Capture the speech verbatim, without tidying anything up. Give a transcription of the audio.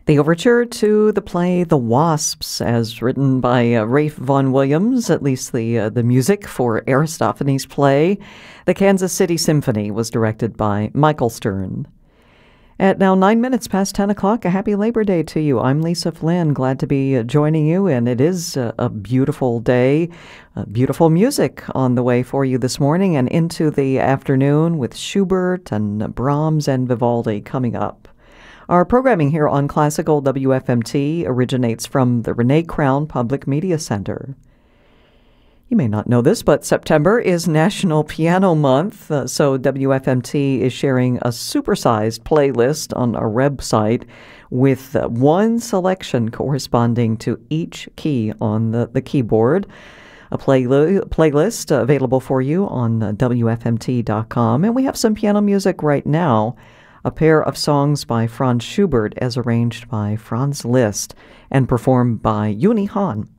The overture to the play The Wasps, as written by uh, Rafe Vaughan Williams, at least the uh, the music for Aristophanes' play. The Kansas City Symphony was directed by Michael Stern. At now nine minutes past ten o'clock, a happy Labor Day to you. I'm Lisa Flynn, glad to be uh, joining you, and it is uh, a beautiful day, uh, beautiful music on the way for you this morning and into the afternoon with Schubert and Brahms and Vivaldi coming up. Our programming here on Classical W F M T originates from the Renee Crown Public Media Center. You may not know this, but September is National Piano Month, uh, so W F M T is sharing a supersized playlist on our website with uh, one selection corresponding to each key on the, the keyboard. A playli- playlist uh, available for you on uh, W F M T dot com. And we have some piano music right now, a pair of songs by Franz Schubert as arranged by Franz Liszt and performed by Uni Han.